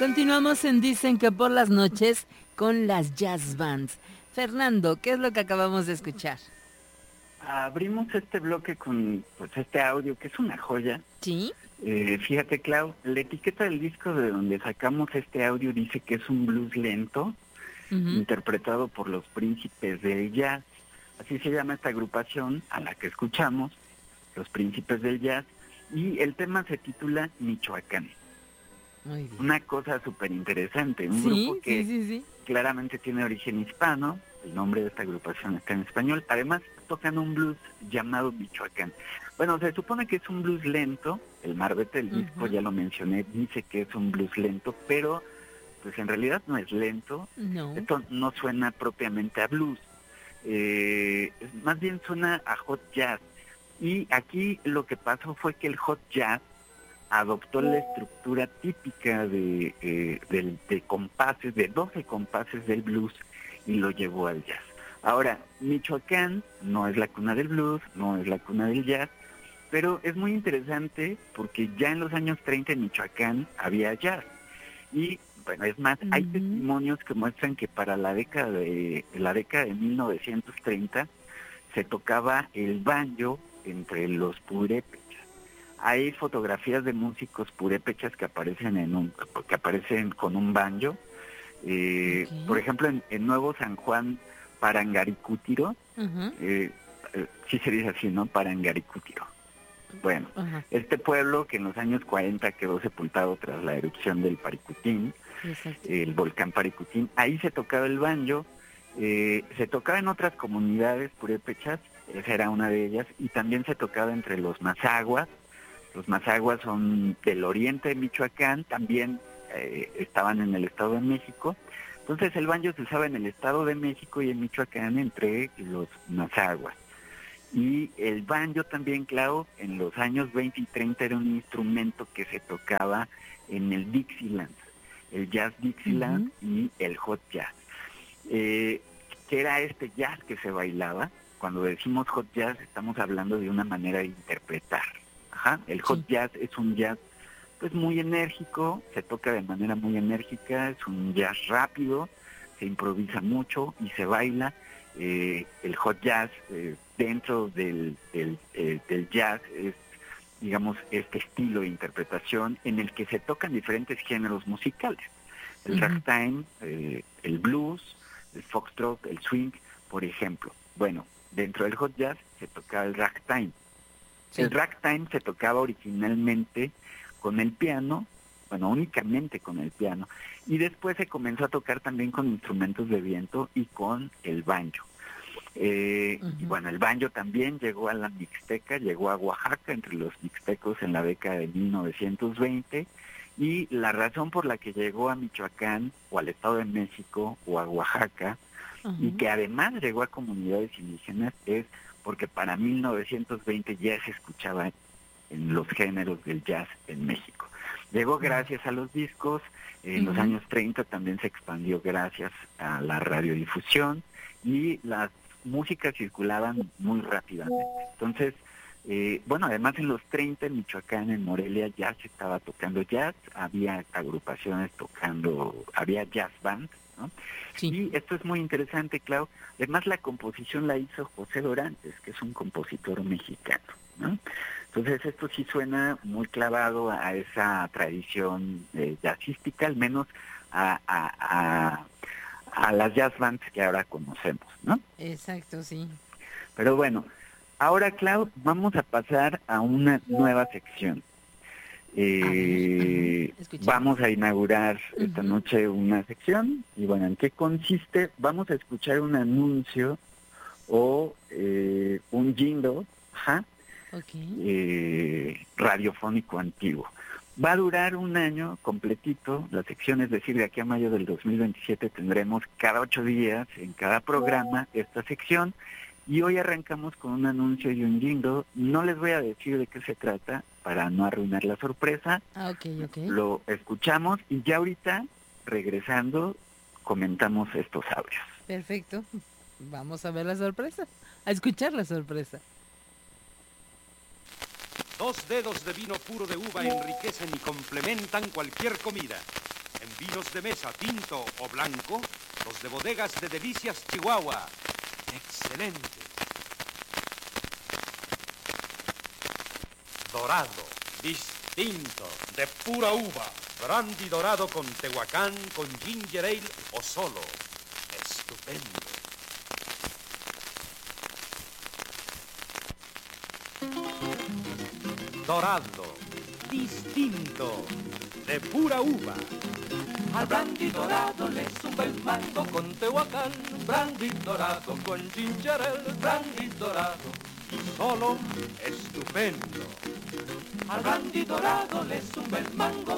Continuamos en Dicen que por las noches con las jazz bands. Fernando, ¿qué es lo que acabamos de escuchar? Abrimos este bloque con pues este audio que es una joya. ¿Sí? Fíjate, Clau, la etiqueta del disco de donde sacamos este audio dice que es un blues lento, Uh-huh. interpretado por los Príncipes del Jazz. Así se llama esta agrupación a la que escuchamos, los Príncipes del Jazz, y el tema se titula Michoacán. Muy bien. Una cosa súper interesante, un grupo Sí, que sí. claramente tiene origen hispano, el nombre de esta agrupación está en español, además tocan un blues llamado Michoacán. Bueno, se supone que es un blues lento, el marbete del disco, ya lo mencioné, dice que es un blues lento, pero pues en realidad no es lento, No. esto no suena propiamente a blues, más bien suena a hot jazz, y aquí lo que pasó fue que el hot jazz adoptó la estructura típica de compases, de 12 compases del blues, y lo llevó al jazz. Ahora, Michoacán no es la cuna del blues, no es la cuna del jazz, pero es muy interesante porque ya en los años 30 en Michoacán había jazz. Y bueno, es más, hay testimonios que muestran que para la década de 1930 se tocaba el banjo entre los purépechas. Hay fotografías de músicos purépechas que aparecen con un banjo. Por ejemplo, en Nuevo San Juan, Parangaricútiro, sí se dice así, ¿no? Parangaricútiro. Bueno, este pueblo que en los años 40 quedó sepultado tras la erupción del Paricutín, el volcán Paricutín, ahí se tocaba el banjo, se tocaba en otras comunidades purépechas, esa era una de ellas, y también se tocaba entre los mazaguas. Los mazaguas son del oriente de Michoacán, también estaban en el Estado de México. Entonces el banjo se usaba en el Estado de México y en Michoacán entre los mazaguas. Y el banjo también, claro, en los años 20 y 30 era un instrumento que se tocaba en el Dixieland, el jazz Dixieland y el hot jazz. Que era este jazz que se bailaba. Cuando decimos hot jazz estamos hablando de una manera de interpretar. El hot jazz es un jazz pues muy enérgico, se toca de manera muy enérgica, es un jazz rápido, se improvisa mucho y se baila. El hot jazz dentro del jazz es, digamos, este estilo de interpretación en el que se tocan diferentes géneros musicales. El ragtime, el blues, el foxtrot, el swing, por ejemplo. Bueno, dentro del hot jazz se toca el ragtime. Sí. El ragtime se tocaba originalmente con el piano, bueno, únicamente con el piano, y después se comenzó a tocar también con instrumentos de viento y con el banjo. Y bueno, el banjo también llegó a la Mixteca, llegó a Oaxaca, entre los mixtecos en la década de 1920, y la razón por la que llegó a Michoacán, o al Estado de México, o a Oaxaca, y que además llegó a comunidades indígenas, es porque para 1920 ya se escuchaba en los géneros del jazz en México. Llegó gracias a los discos, en los años 30 también se expandió gracias a la radiodifusión, y las músicas circulaban muy rápidamente. Entonces, bueno, además en los 30 en Michoacán, en Morelia, ya se estaba tocando jazz, había agrupaciones tocando, había jazz bands, ¿no? Sí. Y esto es muy interesante, Clau. Además, la composición la hizo José Dorantes, que es un compositor mexicano, ¿no? Entonces, esto sí suena muy clavado a esa tradición jazzística, al menos a las jazz bands que ahora conocemos, ¿no? Exacto, sí. Pero bueno, ahora, Clau, vamos a pasar a una nueva sección. Vamos a inaugurar esta noche una sección, y bueno, ¿en qué consiste? Vamos a escuchar un anuncio o un jingle radiofónico antiguo. Va a durar un año completito la sección, es decir, de aquí a mayo del 2027 tendremos cada 8 días en cada programa esta sección. Y hoy arrancamos con un anuncio y un jingle. No les voy a decir de qué se trata para no arruinar la sorpresa. Lo escuchamos y ya ahorita, regresando, comentamos estos audios. Perfecto. Vamos a ver la sorpresa, a escuchar la sorpresa. 2 dedos de vino puro de uva enriquecen y complementan cualquier comida. Vinos de mesa tinto o blanco, los de bodegas de Delicias, Chihuahua. Excelente. Dorado, distinto, de pura uva. Brandy dorado con Tehuacán, con ginger ale o solo. Estupendo. Dorado, distinto, de pura uva. Al brandy dorado le sube el mango con Tehuacán, brandy dorado con ginger ale, brandy dorado Y solo, estupendo. al brandy dorado le sube el mango.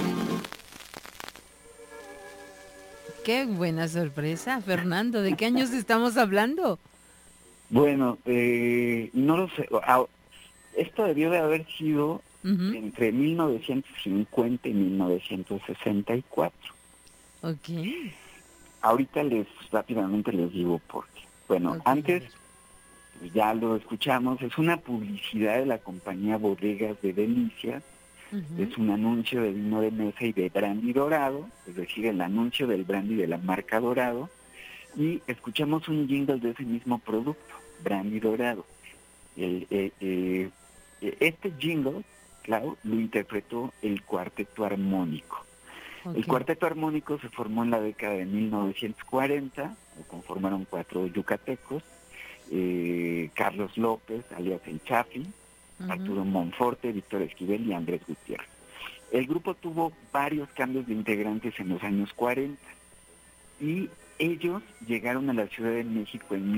Qué buena sorpresa, Fernando. ¿De qué años estamos hablando? Bueno, no lo sé. Esto debió de haber sido entre 1950 y 1964. Ok. Ahorita rápidamente les digo por qué. Bueno, Ok, antes, a ver. pues ya lo escuchamos, es una publicidad de la compañía Bodegas de Delicias. Es un anuncio de vino de mesa y de brandy dorado, es decir, el anuncio del brandy de la marca Dorado, y escuchamos un jingle de ese mismo producto, brandy dorado. Este jingle, claro, lo interpretó el Cuarteto Armónico. Ok. El Cuarteto Armónico se formó en la década de 1940, lo conformaron 4 yucatecos, Carlos López, alias El Chafi, Arturo Monforte, Víctor Esquivel y Andrés Gutiérrez. El grupo tuvo varios cambios de integrantes en los años 40 y ellos llegaron a la Ciudad de México en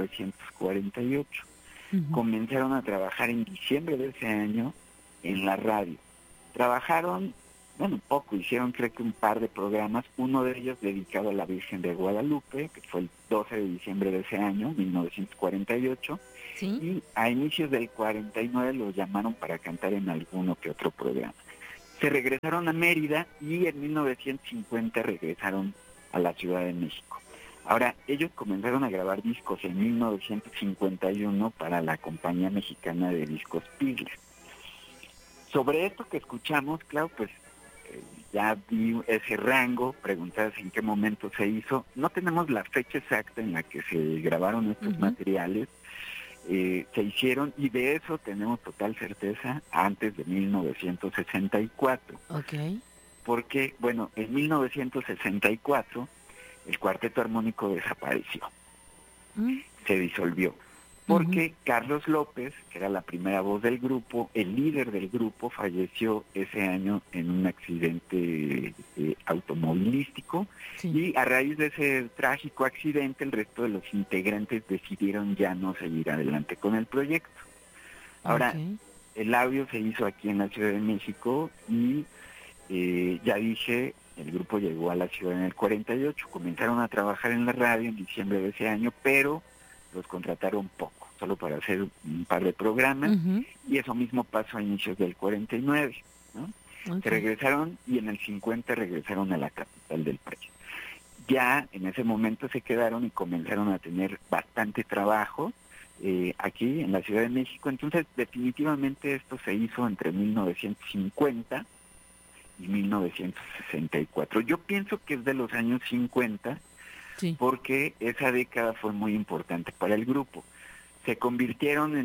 1948. Comenzaron a trabajar en diciembre de ese año en la radio. Trabajaron, bueno, poco, hicieron creo que un par de programas, uno de ellos dedicado a la Virgen de Guadalupe, que fue el 12 de diciembre de ese año, 1948, ¿Sí? y a inicios del 49 los llamaron para cantar en alguno que otro programa. Se regresaron a Mérida y en 1950 regresaron a la Ciudad de México. Ahora, ellos comenzaron a grabar discos en 1951 para la compañía mexicana de discos Piglet. Sobre esto que escuchamos, claro, pues ya vi ese rango, preguntabas en qué momento se hizo. No tenemos la fecha exacta en la que se grabaron estos materiales. Se hicieron, y de eso tenemos total certeza, antes de 1964. Ok. Porque, bueno, en 1964 el Cuarteto Armónico desapareció, se disolvió, porque Carlos López, que era la primera voz del grupo, el líder del grupo, falleció ese año en un accidente automovilístico. Sí. Y a raíz de ese trágico accidente, el resto de los integrantes decidieron ya no seguir adelante con el proyecto. Ahora, el audio se hizo aquí en la Ciudad de México y ya dije, el grupo llegó a la ciudad en el 48, comenzaron a trabajar en la radio en diciembre de ese año, pero los contrataron poco, solo para hacer un par de programas, y eso mismo pasó a inicios del 49, ¿no? Se regresaron y en el 50 regresaron a la capital del país. Ya en ese momento se quedaron y comenzaron a tener bastante trabajo aquí en la Ciudad de México. Entonces definitivamente esto se hizo entre 1950 y 1964. Yo pienso que es de los años 50, sí, porque esa década fue muy importante para el grupo. Se convirtieron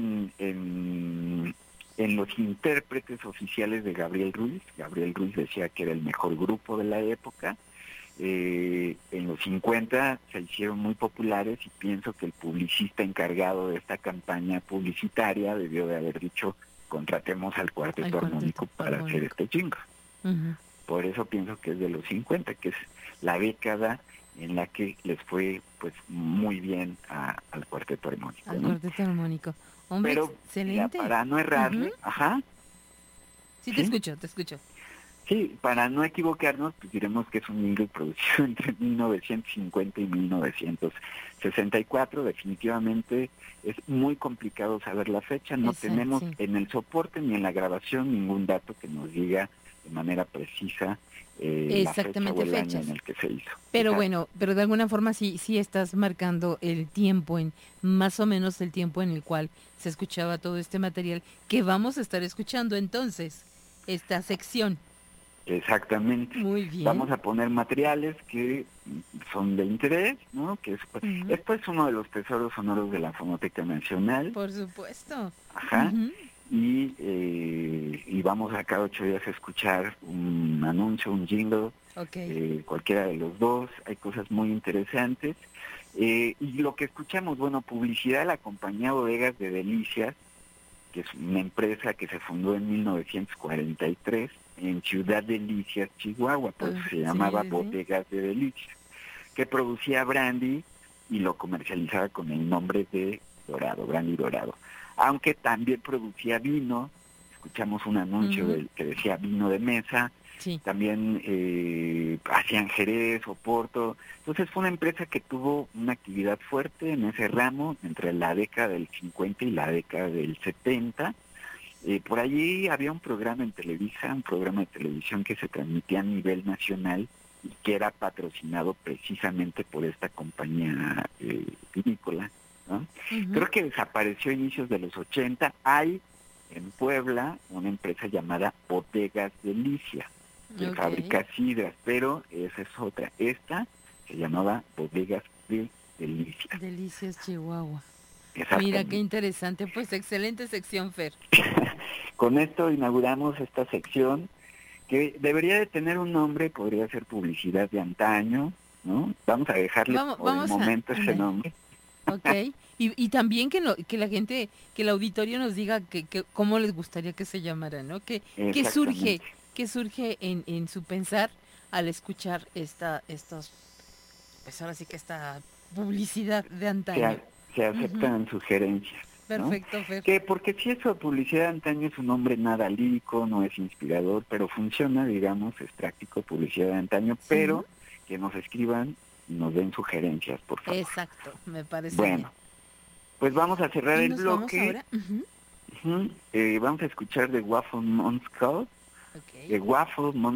en los intérpretes oficiales de Gabriel Ruiz. Gabriel Ruiz decía que era el mejor grupo de la época. En los 50 se hicieron muy populares y pienso que el publicista encargado de esta campaña publicitaria debió de haber dicho: contratemos al Cuarteto Armónico para hacer este jingle. Por eso pienso que es de los 50, que es la década en la que les fue pues muy bien al Cuarteto Armónico. Al Cuarteto Armónico. Hombre, pero excelente. Ya para no errarle, Sí, te escucho. Sí, para no equivocarnos, pues diremos que es un jingle producido entre 1950 y 1964. Definitivamente es muy complicado saber la fecha. No tenemos en el soporte ni en la grabación ningún dato que nos diga de manera precisa exactamente la fecha o el año en el que se hizo. Pero bueno, pero de alguna forma sí estás marcando el tiempo, más o menos el tiempo en el cual se escuchaba todo este material que vamos a estar escuchando entonces, esta sección. Exactamente. Muy bien. Vamos a poner materiales que son de interés, ¿no? Que es, esto es uno de los tesoros sonoros de la Fonoteca Nacional. Por supuesto. Ajá. Y vamos a cada 8 días a escuchar un anuncio, un jingle, cualquiera de los dos. Hay cosas muy interesantes. Y lo que escuchamos, bueno, publicidad de la compañía Bodegas de Delicias, que es una empresa que se fundó en 1943 en Ciudad Delicias, Chihuahua, por eso se llamaba Bodegas de Delicias, que producía brandy y lo comercializaba con el nombre de Dorado, brandy dorado. Aunque también producía vino, escuchamos un anuncio que decía vino de mesa, también hacían Jerez, Oporto. Entonces fue una empresa que tuvo una actividad fuerte en ese ramo entre la década del 50 y la década del 70. Por allí había un programa en Televisa, un programa de televisión que se transmitía a nivel nacional y que era patrocinado precisamente por esta compañía vinícola, ¿no? Creo que desapareció a inicios de los 80. Hay en Puebla una empresa llamada Bodegas Delicias, que fabrica sidras, pero esa es otra. Esta se llamaba Bodegas de Delicias. Delicias, Chihuahua. Exactamente. Mira, qué interesante. Pues excelente sección, Fer. Con esto inauguramos esta sección que debería de tener un nombre, podría ser Publicidad de Antaño, ¿no? Vamos a dejarle por el momento ese nombre. Y también que la gente, que el auditorio nos diga que cómo les gustaría que se llamara, ¿no? ¿Qué surge en su pensar al escuchar estos, pues ahora sí que esta publicidad de antaño? Se aceptan sugerencias. Perfecto, Fer. Porque si eso, Publicidad de Antaño, es un nombre nada lírico, no es inspirador, pero funciona, digamos, es práctico, Publicidad de Antaño, pero que nos escriban y nos den sugerencias, por favor. Exacto, me parece bien. Bueno, pues vamos a cerrar el bloque. Vamos ahora. Vamos a escuchar The Waffle Monks Call. The Waffle Monks